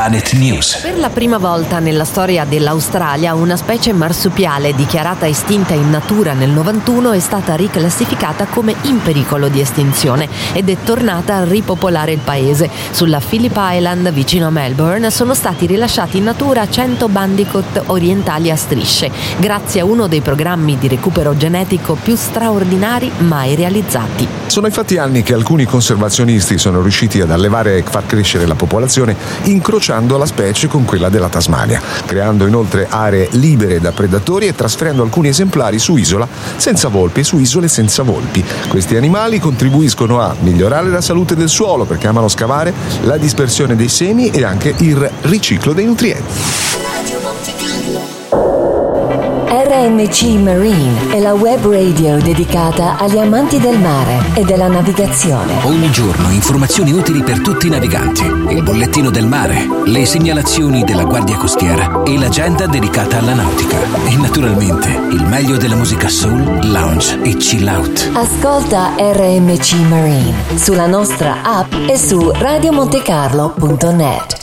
Planet News. Per la prima volta nella storia dell'Australia, una specie marsupiale dichiarata estinta in natura nel 91 è stata riclassificata come in pericolo di estinzione ed è tornata a ripopolare il paese. Sulla Phillip Island, vicino a Melbourne, sono stati rilasciati in natura 100 bandicoot orientali a strisce, grazie a uno dei programmi di recupero genetico più straordinari mai realizzati. Sono infatti anni che alcuni conservazionisti sono riusciti ad allevare e far crescere la popolazione incrociando la specie con quella della Tasmania, creando inoltre aree libere da predatori e trasferendo alcuni esemplari su isole senza volpi. Questi animali contribuiscono a migliorare la salute del suolo perché amano scavare, la dispersione dei semi e anche il riciclo dei nutrienti. RMC Marine è la web radio dedicata agli amanti del mare e della navigazione. Ogni giorno informazioni utili per tutti i naviganti, il bollettino del mare, le segnalazioni della Guardia Costiera e l'agenda dedicata alla nautica. E naturalmente il meglio della musica soul, lounge e chill out. Ascolta RMC Marine sulla nostra app e su radiomontecarlo.net.